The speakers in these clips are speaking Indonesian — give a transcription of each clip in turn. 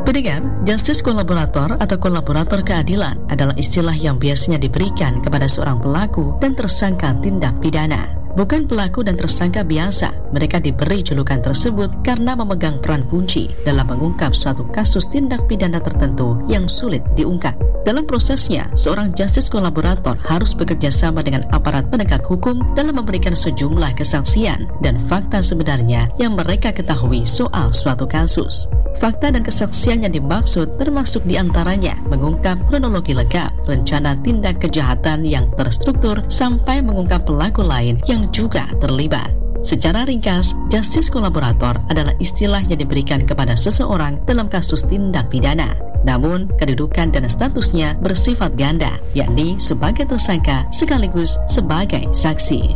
Pendengar, justice kolaborator atau kolaborator keadilan adalah istilah yang biasanya diberikan kepada seorang pelaku dan tersangka tindak pidana. Bukan pelaku dan tersangka biasa, mereka diberi julukan tersebut karena memegang peran kunci dalam mengungkap suatu kasus tindak pidana tertentu yang sulit diungkap. Dalam prosesnya, seorang justice kolaborator harus bekerja sama dengan aparat penegak hukum dalam memberikan sejumlah kesaksian dan fakta sebenarnya yang mereka ketahui soal suatu kasus. Fakta dan kesaksian yang dimaksud termasuk diantaranya mengungkap kronologi lengkap, rencana tindak kejahatan yang terstruktur, sampai mengungkap pelaku lain yang juga terlibat. Secara ringkas, justice kolaborator adalah istilah yang diberikan kepada seseorang dalam kasus tindak pidana. Namun, kedudukan dan statusnya bersifat ganda, yakni sebagai tersangka sekaligus sebagai saksi.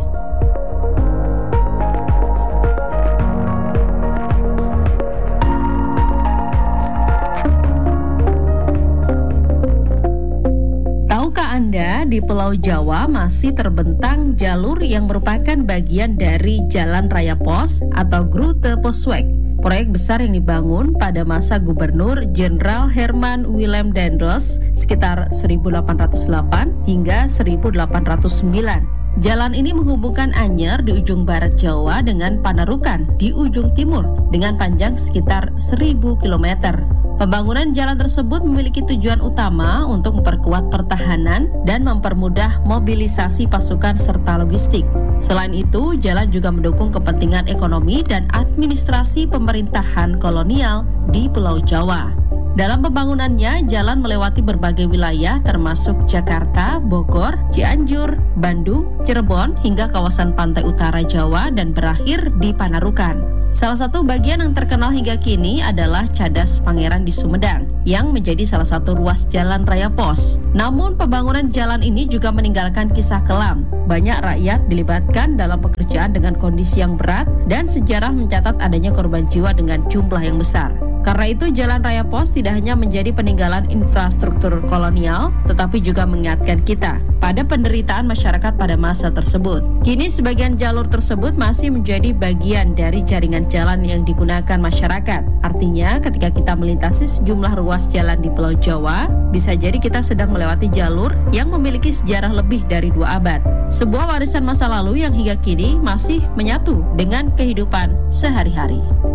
Anda, di Pulau Jawa masih terbentang jalur yang merupakan bagian dari Jalan Raya Pos atau Groote Posweg. Proyek besar yang dibangun pada masa Gubernur Jenderal Herman Willem Daendels sekitar 1808 hingga 1809. Jalan ini menghubungkan Anyer di ujung barat Jawa dengan Panarukan di ujung timur dengan panjang sekitar 1000 km. Pembangunan jalan tersebut memiliki tujuan utama untuk memperkuat pertahanan dan mempermudah mobilisasi pasukan serta logistik. Selain itu, jalan juga mendukung kepentingan ekonomi dan administrasi pemerintahan kolonial di Pulau Jawa. Dalam pembangunannya, jalan melewati berbagai wilayah termasuk Jakarta, Bogor, Cianjur, Bandung, Cirebon, hingga kawasan pantai utara Jawa dan berakhir di Panarukan. Salah satu bagian yang terkenal hingga kini adalah Cadas Pangeran di Sumedang, yang menjadi salah satu ruas jalan raya pos. Namun pembangunan jalan ini juga meninggalkan kisah kelam. Banyak rakyat dilibatkan dalam pekerjaan dengan kondisi yang berat dan sejarah mencatat adanya korban jiwa dengan jumlah yang besar. Karena itu, Jalan Raya Pos tidak hanya menjadi peninggalan infrastruktur kolonial, tetapi juga mengingatkan kita pada penderitaan masyarakat pada masa tersebut. Kini sebagian jalur tersebut masih menjadi bagian dari jaringan jalan yang digunakan masyarakat. Artinya, ketika kita melintasi sejumlah ruas jalan di Pulau Jawa, bisa jadi kita sedang melewati jalur yang memiliki sejarah lebih dari 2 abad. Sebuah warisan masa lalu yang hingga kini masih menyatu dengan kehidupan sehari-hari.